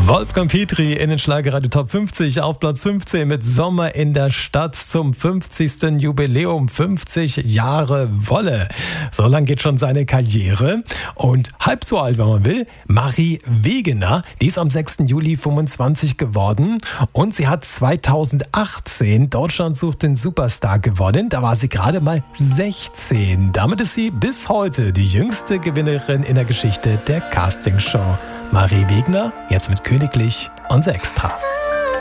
Wolfgang Petri in den Schlagerradio Top 50 auf Platz 15 mit Sommer in der Stadt zum 50. Jubiläum, 50 Jahre Wolle. So lang geht schon seine Karriere und halb so alt, wenn man will, Marie Wegener, die ist am 6. Juli 25 geworden und sie hat 2018 Deutschland sucht den Superstar gewonnen. Da war sie gerade mal 16. Damit ist sie bis heute die jüngste Gewinnerin in der Geschichte der Castingshow. Marie Wegener, jetzt mit Königlich und Extra.